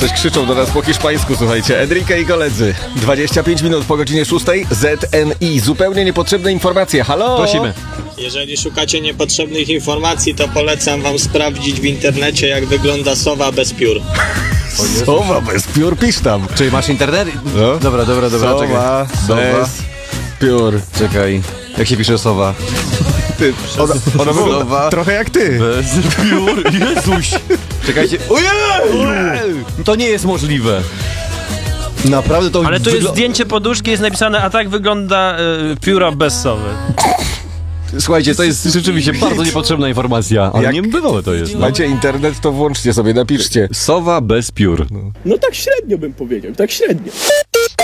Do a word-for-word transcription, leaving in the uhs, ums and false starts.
Coś krzyczą do nas po hiszpańsku, słuchajcie. Enrique i koledzy. dwadzieścia pięć minut po godzinie szóstej. Z N I. Zupełnie niepotrzebne informacje. Halo? Prosimy. Jeżeli szukacie niepotrzebnych informacji, to polecam wam sprawdzić w internecie, jak wygląda sowa bez piór. Sowa bez piór, pisz tam. Czy masz internet? No. Dobra, dobra, dobra, Sowa czekaj. bez piór. Czekaj. Jak się pisze sowa? Ty, ona, ona wygląda Sowa. trochę jak ty. Bez piór, Jezuś! Czekajcie, ojej! To nie jest możliwe. Naprawdę to Ale tu jest wygl- zdjęcie poduszki, jest napisane, a tak wygląda y, pióra bez sowy. Słuchajcie, to jest rzeczywiście bardzo niepotrzebna informacja, ale Jak- niebywałe to jest. No. Macie internet, to włączcie sobie, napiszcie. Sowa bez piór. No tak średnio bym powiedział, tak średnio.